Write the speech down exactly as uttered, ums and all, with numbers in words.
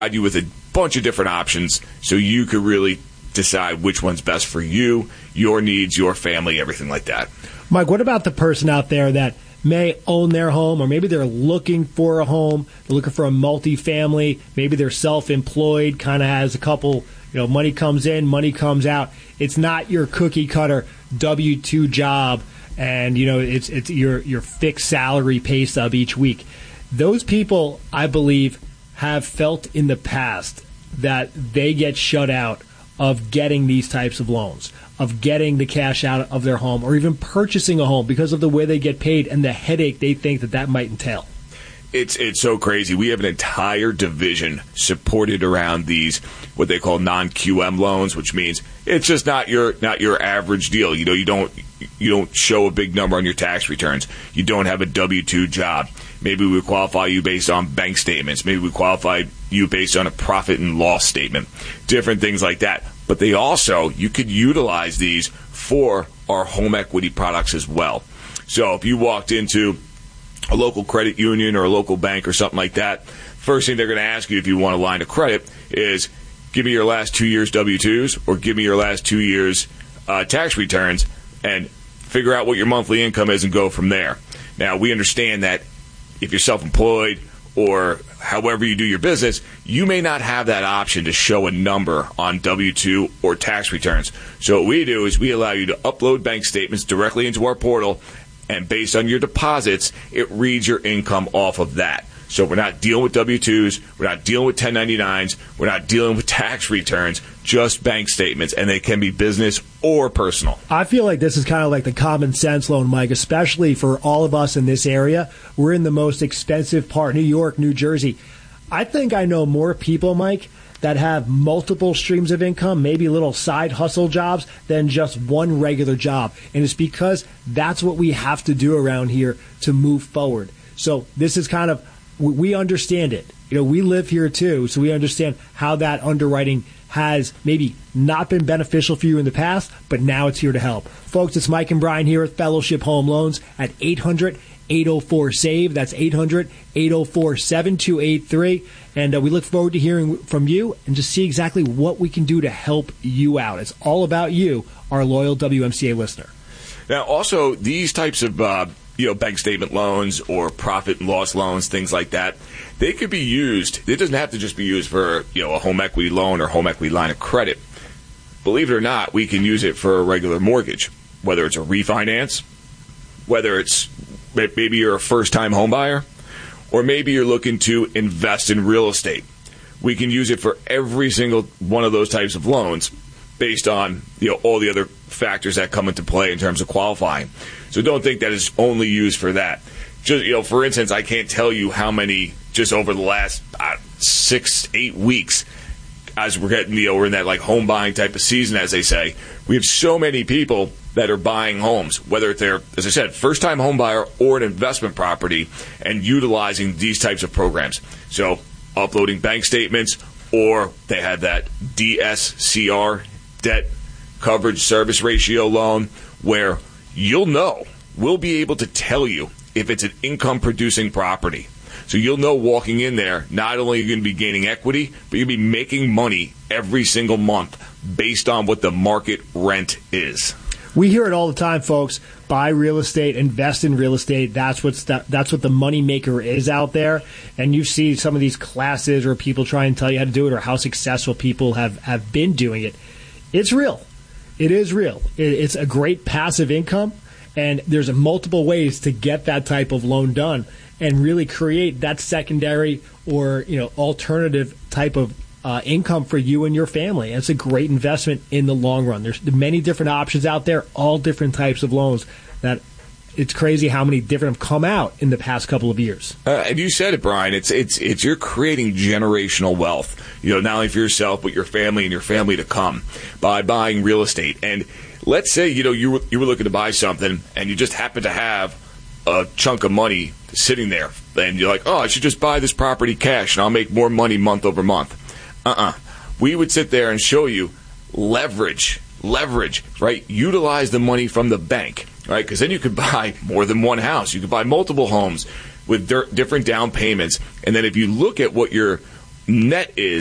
provide you with a bunch of different options so you could really decide which one's best for you, your needs, your family, everything like that. Mike, what about the person out there that may own their home, or maybe they're looking for a home, they're looking for a multifamily, maybe they're self-employed, kind of has a couple, you know, money comes in, money comes out. It's not your cookie cutter W two job, and you know it's it's your your fixed salary pay stub each week. Those people, I believe, have felt in the past that they get shut out of getting these types of loans, of getting the cash out of their home, or even purchasing a home because of the way they get paid and the headache they think that that might entail. It's it's so crazy. We have an entire division supported around these what they call non-Q M loans, which means it's just not your not your average deal. You know, you don't you don't show a big number on your tax returns. You don't have a W two job. Maybe we qualify you based on bank statements. Maybe we qualify you based on a profit and loss statement. Different things like that. But they also, you could utilize these for our home equity products as well. So if you walked into a local credit union or a local bank or something like that, first thing they're going to ask you if you want a line of credit is, give me your last two years W twos or give me your last two years uh, tax returns and figure out what your monthly income is and go from there. Now, we understand that if you're self-employed or however you do your business, you may not have that option to show a number on W two or tax returns. So what we do is we allow you to upload bank statements directly into our portal, and based on your deposits, it reads your income off of that. So we're not dealing with W twos, we're not dealing with ten ninety-nines, we're not dealing with tax returns, just bank statements, and they can be business or personal. I feel like this is kind of like the common sense loan, Mike, especially for all of us in this area. We're in the most expensive part, New York, New Jersey. I think I know more people, Mike, that have multiple streams of income, maybe little side hustle jobs, than just one regular job. And it's because that's what we have to do around here to move forward. So this is kind of, we understand it. You know, we live here too, so we understand how that underwriting has maybe not been beneficial for you in the past, but now it's here to help. Folks, it's Mike and Brian here at Fellowship Home Loans at eight hundred, eight oh four, SAVE. That's eight hundred, eight oh four, seven two eight three. And uh, we look forward to hearing from you and just see exactly what we can do to help you out. It's all about you, our loyal W M C A listener. Now, also, these types of uh, you know, bank statement loans or profit and loss loans, things like that, they could be used. It doesn't have to just be used for, you know, a home equity loan or home equity line of credit. Believe it or not, we can use it for a regular mortgage, whether it's a refinance, whether it's maybe you're a first-time home buyer, or maybe you're looking to invest in real estate. We can use it for every single one of those types of loans based on, you know, all the other factors that come into play in terms of qualifying. So don't think that it's only used for that. Just, you know, for instance, I can't tell you how many just over the last uh, six, eight weeks, as we're getting, you know, we're in that like home buying type of season, as they say. We have so many people that are buying homes, whether they're, as I said, first-time home buyer or an investment property, and utilizing these types of programs. So uploading bank statements, or they have that D S C R, debt coverage service ratio loan, where you'll know, we'll be able to tell you if it's an income-producing property. So you'll know walking in there, not only are you going to be gaining equity, but you'll be making money every single month based on what the market rent is. We hear it all the time, folks. Buy real estate, invest in real estate. That's what's the, that's what the money maker is out there. And you see some of these classes or people try and tell you how to do it, or how successful people have, have been doing it. It's real. It is real. It, it's a great passive income, and there's multiple ways to get that type of loan done and really create that secondary or, you know, alternative type of Uh, income for you and your family. And it's a great investment in the long run. There's many different options out there, all different types of loans. That it's crazy how many different have come out in the past couple of years. Uh, and you said it, Brian. It's it's it's you're creating generational wealth. You know, not only for yourself but your family and your family to come by buying real estate. And let's say, you know, you were, you were looking to buy something and you just happen to have a chunk of money sitting there, and you're like, oh, I should just buy this property cash and I'll make more money month over month. Uh-uh. We would sit there and show you leverage, leverage, right? Utilize the money from the bank, right? Because then you could buy more than one house. You could buy multiple homes with di- different down payments. And then if you look at what your net is